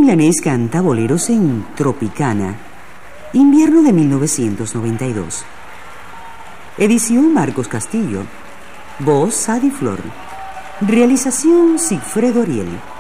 milanés canta boleros en Tropicana, invierno de 1992. Edición Marcos Castillo. Voz Sadi Flor. Realización Sigfredo Ariel.